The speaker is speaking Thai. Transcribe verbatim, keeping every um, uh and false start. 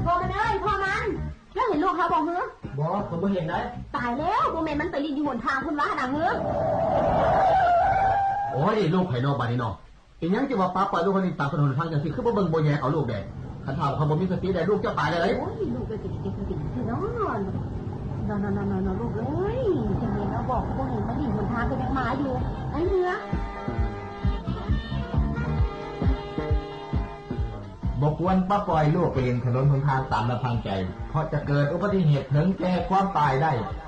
พ่อมันเอ้ยพ่อมันแล้วเห็นลูกเขาบอกเฮ้อบอกผมไม่เห็นเลยตายแล้วโบแมนมันไปรีดอยู่บนทางคุณว่าหนังเฮ้อโอ้ยลูกไผ่นอกบ้านนี่นอกอีกยังจะมาป้าปล่อยลูกคนนี้ตามถนนทางจังสิคือบ่เบิ่งบ่แย่เอาลูกแดงขันถามเขาบ่มีสติได้ลูกจะตายเลยโอ้ยลูกเลยติดติดติดติดนอนนอนนอนนอนนอนลูกเลยจังเลยเราบอกพวกเห็นมันรีดบนทางก็ยังมาอยู่ไอ้เนื้อบกวนป้าปล่อยลูกไปเองถนนหนทางตามลำพังใจเพราะจะเกิดอุบัติเหตุถึงแก่ความตายได้